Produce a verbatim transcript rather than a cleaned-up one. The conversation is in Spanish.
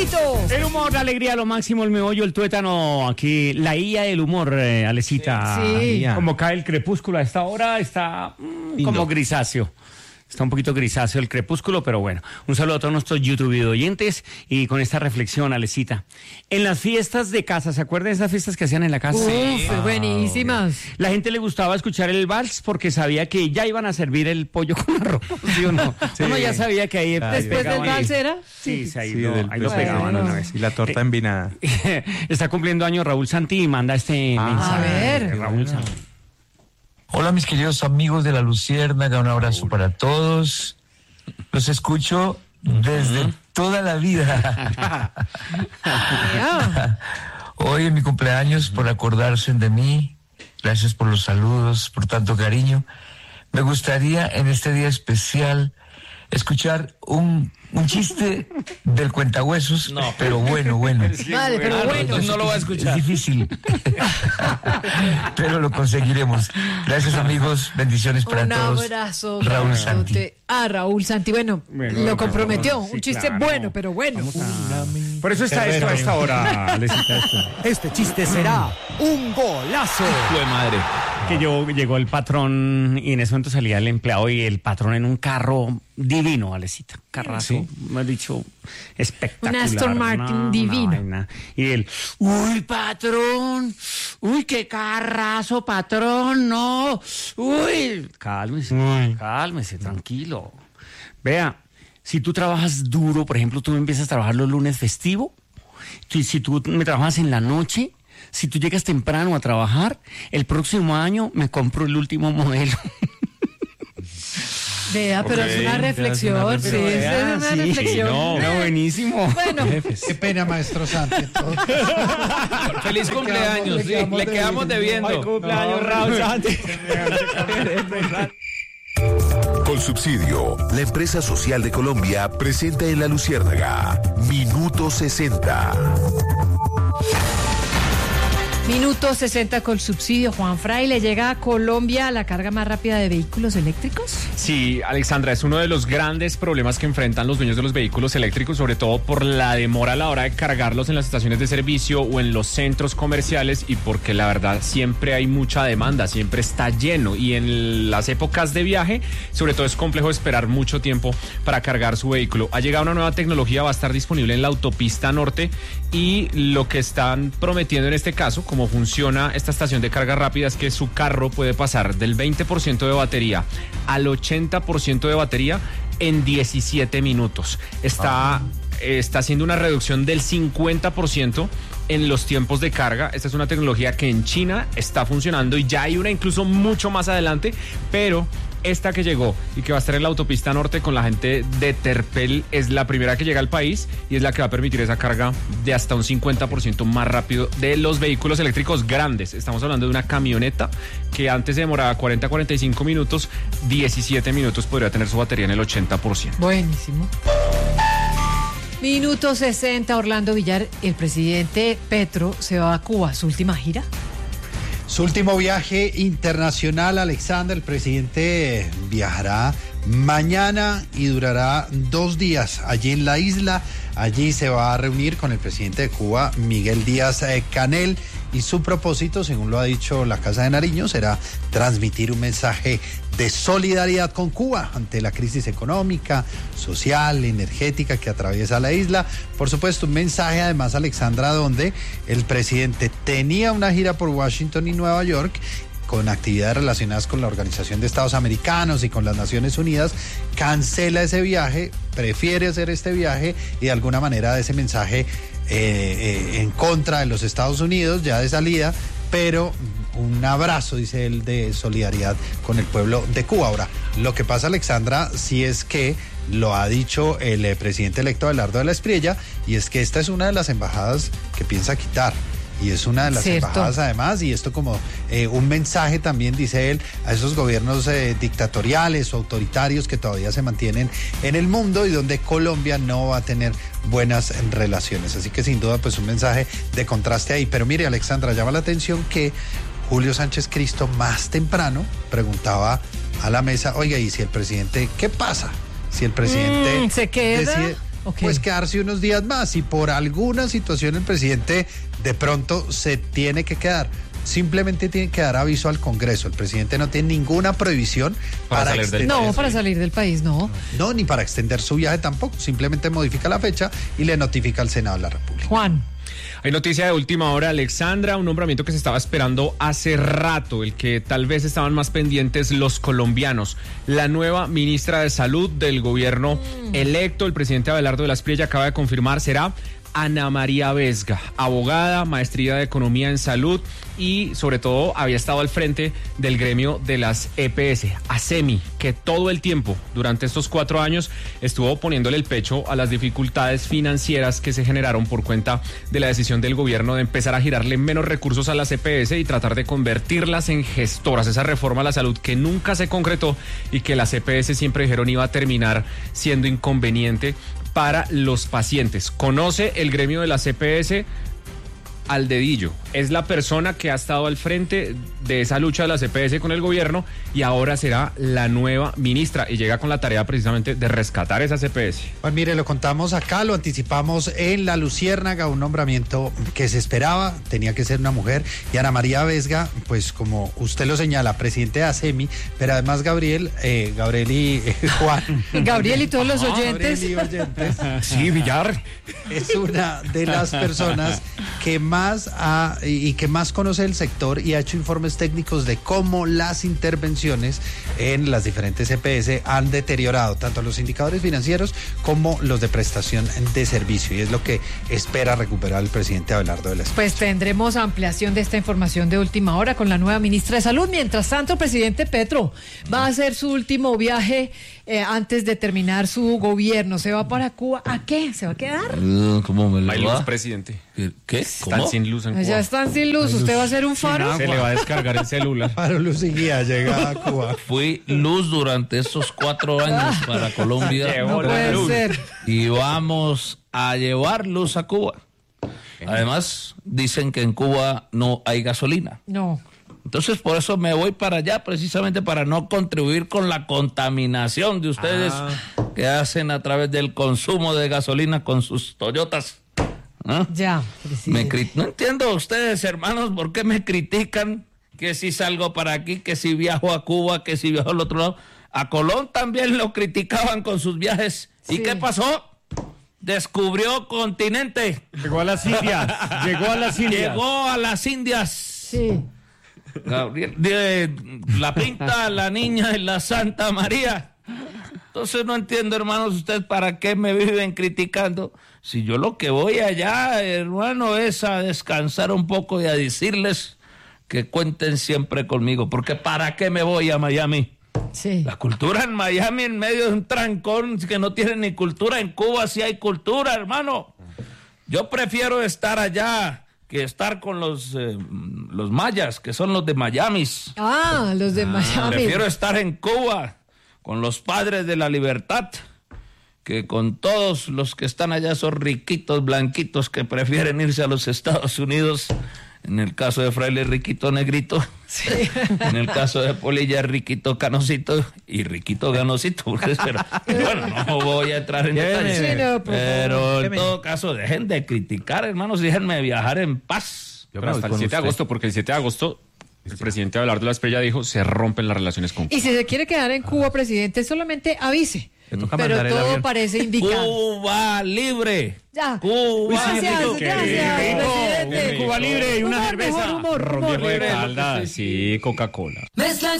Alexito. El humor, la alegría, lo máximo, el meollo, el tuétano, aquí, la I A del humor, eh, Alecita. Sí. Como cae el crepúsculo a esta hora, está mm, como grisáceo. Está un poquito grisáceo el crepúsculo, pero bueno. Un saludo a todos nuestros YouTube oyentes y con esta reflexión, Alecita. En las fiestas de casa, ¿se acuerdan de esas fiestas que hacían en la casa? Uf, Sí. buenísimas. La gente le gustaba escuchar el vals porque sabía que ya iban a servir el pollo con arroz, ¿sí o no? Sí. Uno ya sabía que ahí Claro. Después del pegaban vals y- era. Sí, sí, ahí, Sí, lo, del ahí lo beso. pegaban Bueno. una vez. Y la torta Eh, envinada. Está cumpliendo años Raúl Santi y manda este Ah, mensaje. a ver. Raúl Santi. Hola mis queridos amigos de La Luciérnaga, un abrazo para todos. Los escucho desde toda la vida. Ya. Hoy en mi cumpleaños, por acordarse de mí, gracias por los saludos, por tanto cariño. Me gustaría en este día especial escuchar un, un chiste del cuentahuesos, No, pero bueno, bueno. Vale, pero Ah, bueno. entonces no lo va a escuchar. Es difícil, pero lo conseguiremos. Gracias amigos, bendiciones para Un todos. abrazo. Raúl grandote. Santi. Ah, Raúl Santi. Bueno, Bueno, lo no, comprometió. sí, Un chiste claro. bueno, pero bueno. Por eso está esto a esta hora, Alecita, esto. Este chiste será un golazo. Fue madre. Que yo, llegó el patrón y en ese momento salía el empleado y el patrón en un carro divino, Alecita. Carrazo, me ha dicho, espectacular. Un Aston Martin divino. vaina. Y él, uy, patrón, uy, qué carrazo, patrón, no, uy. Cálmese, cálmese, tranquilo. Vea, si tú trabajas duro, por ejemplo, tú empiezas a trabajar los lunes festivo, tú- si tú me trabajas en la noche, si tú llegas temprano a trabajar, el próximo año me compro el último modelo. Vea, pero Ok, es una ya es reflexión. una Sí, reflexión. es Vea, una sí, reflexión. no, no, buenísimo. Bueno, Qué pena, maestro Santi. Feliz cumpleaños, sí, le quedamos debiendo. cumpleaños, Raúl Santi. Con Subsidio, la empresa social de Colombia presenta en La Luciérnaga Minuto sesenta. minuto sesenta con subsidio. Juan Fray, ¿le llega a Colombia la carga más rápida de vehículos eléctricos? Sí, Alexandra, es uno de los grandes problemas que enfrentan los dueños de los vehículos eléctricos, sobre todo por la demora a la hora de cargarlos en las estaciones de servicio o en los centros comerciales y porque la verdad siempre hay mucha demanda, siempre está lleno y en las épocas de viaje, sobre todo es complejo esperar mucho tiempo para cargar su vehículo. Ha llegado una nueva tecnología, va a estar disponible en la autopista norte y lo que están prometiendo en este caso, como funciona esta estación de carga rápida, es que su carro puede pasar del veinte por ciento de batería al ochenta por ciento de batería en diecisiete minutos. Está, eh, está haciendo una reducción del cincuenta por ciento en los tiempos de carga. Esta es una tecnología que en China está funcionando y ya hay una incluso mucho más adelante, pero esta que llegó y que va a estar en la autopista norte con la gente de Terpel es la primera que llega al país y es la que va a permitir esa carga de hasta un cincuenta por ciento más rápido de los vehículos eléctricos grandes. Estamos hablando de una camioneta que antes se demoraba cuarenta a cuarenta y cinco minutos, diecisiete minutos podría tener su batería en el ochenta por ciento. Buenísimo. Minuto sesenta, Orlando Villar, el presidente Petro se va a Cuba, su última gira. Su último viaje internacional, Alexander, el presidente viajará mañana y durará dos días allí en la isla. Allí se va a reunir con el presidente de Cuba, Miguel Díaz Canel, y su propósito, según lo ha dicho la Casa de Nariño, será transmitir un mensaje de solidaridad con Cuba ante la crisis económica, social, energética que atraviesa la isla. Por supuesto, un mensaje además, Alexandra, donde el presidente tenía una gira por Washington y Nueva York con actividades relacionadas con la Organización de Estados Americanos y con las Naciones Unidas, cancela ese viaje, prefiere hacer este viaje y de alguna manera ese mensaje eh, eh, en contra de los Estados Unidos ya de salida, pero un abrazo, dice él, de solidaridad con el pueblo de Cuba. Ahora, lo que pasa, Alexandra, sí es que lo ha dicho el eh, presidente electo Abelardo de la Espriella, y es que esta es una de las embajadas que piensa quitar. Y es una de las Cierto. embajadas además, y esto como eh, un mensaje también, dice él, a esos gobiernos eh, dictatoriales o autoritarios que todavía se mantienen en el mundo y donde Colombia no va a tener buenas relaciones. Así que sin duda pues un mensaje de contraste ahí. Pero mire, Alexandra, llama la atención que Julio Sánchez Cristo más temprano preguntaba a la mesa, oiga, ¿y si el presidente, qué pasa? Si el presidente Mm, ¿se queda? decide... Okay. pues quedarse unos días más. Y por alguna situación el presidente de pronto se tiene que quedar. Simplemente tiene que dar aviso al Congreso. El presidente no tiene ninguna prohibición para, Para salir del extender. No, para salir del país, no. No, ni para extender su viaje tampoco. Simplemente modifica la fecha y le notifica al Senado de la República. Juan. Hay noticia de última hora, Alexandra, un nombramiento que se estaba esperando hace rato, el que tal vez estaban más pendientes los colombianos. La nueva ministra de Salud del gobierno mm. electo, el presidente Abelardo de la Espriella acaba de confirmar, será Ana María Vesga, abogada, maestría de Economía en Salud y sobre todo había estado al frente del gremio de las E P S, ASEMI, que todo el tiempo durante estos cuatro años estuvo poniéndole el pecho a las dificultades financieras que se generaron por cuenta de la decisión del gobierno de empezar a girarle menos recursos a las E P S y tratar de convertirlas en gestoras. Esa reforma a la salud que nunca se concretó y que las E P S siempre dijeron iba a terminar siendo inconveniente para los pacientes. Conoce el gremio de la C P S al dedillo. Es la persona que ha estado al frente de esa lucha de la C P S con el gobierno y ahora será la nueva ministra y llega con la tarea precisamente de rescatar esa C P S. Pues mire, lo contamos acá, lo anticipamos en La Luciérnaga, un nombramiento que se esperaba, tenía que ser una mujer, y Ana María Vesga, pues como usted lo señala, presidente de ASEMI, pero además Gabriel, eh, Gabriel y eh, Juan. Gabriel y todos los Ajá, oyentes. Gabriel y oyentes. Sí, Villar. Es una de las personas que más ha, y que más conoce el sector y ha hecho informes técnicos de cómo las intervenciones en las diferentes E P S han deteriorado tanto los indicadores financieros como los de prestación de servicio, y es lo que espera recuperar el presidente Abelardo de la Espriella. Pues tendremos ampliación de esta información de última hora con la nueva ministra de Salud. Mientras tanto, el presidente Petro va a hacer su último viaje eh, antes de terminar su gobierno. Se va para Cuba. ¿A qué? ¿Se va a quedar? ¿Cómo me Hay lo luz, va? presidente. ¿Qué? Están ¿Cómo? sin luz en Cuba. Ya están sin luz. ¿Usted va a hacer un faro? Se le va a descargar el celular. Para Luz y Guía llega a Cuba. Fui luz durante esos cuatro años para Colombia. Llevó No la puede luz. ser. Y vamos a llevar luz a Cuba. Además, dicen que en Cuba no hay gasolina. No. Entonces, por eso me voy para allá, precisamente para no contribuir con la contaminación de ustedes Ah. que hacen a través del consumo de gasolina con sus Toyotas. ¿Ah? Ya, Me presidente. cri- no entiendo ustedes, hermanos, por qué me critican que si salgo para aquí, que si viajo a Cuba, que si viajo al otro lado. A Colón también lo criticaban con sus viajes. ¿Y Sí. qué pasó? Descubrió continente. Llegó a las Indias. Llegó a las Indias. Llegó a las Indias. Sí. Gabriel, de la Pinta, la Niña y la Santa María. Entonces no entiendo, hermanos, ustedes para qué me viven criticando. Si yo lo que voy allá, hermano, es a descansar un poco y a decirles que cuenten siempre conmigo. Porque ¿para qué me voy a Miami? Sí. La cultura en Miami en medio de un trancón que no tiene ni cultura. En Cuba sí hay cultura, hermano. Yo prefiero estar allá que estar con los, eh, los mayas, que son los de Miami. Ah, los de Miami. Prefiero estar en Cuba con los padres de la libertad que con todos los que están allá, esos riquitos blanquitos que prefieren irse a los Estados Unidos. En el caso de Fraile, Riquito Negrito. Sí. En el caso de Polilla, Riquito Canosito y Riquito Ganosito. Porque, pero, bueno, no voy a entrar en detalles. Sí, no, por Pero favor. en todo caso, dejen de criticar, hermanos, déjenme viajar en paz. Pero hasta el siete de agosto, porque el siete de agosto el presidente Abelardo de la Espriella dijo se rompen las relaciones con Cuba. Y si se quiere quedar en Cuba, presidente, solamente avise. toca Pero mandar el todo avión. parece indicar. Cuba libre. Ya. Cuba Gracias, libre. gracias, presidente. Cuba libre y una Humor, cerveza. mejor humor, Ron humor. viejo de Caldas, sí, Coca-Cola. Mezcla